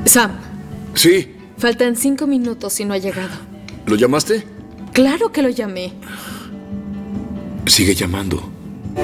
Sam, Sí. faltan 5 minutos y no ha llegado. ¿Lo llamaste? Claro que lo llamé. Sigue llamando.